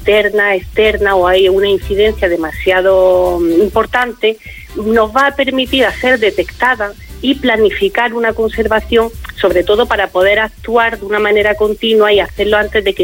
interna, externa, o hay una incidencia demasiado importante, nos va a permitir hacer detectada y planificar una conservación, sobre todo para poder actuar de una manera continua y hacerlo antes de que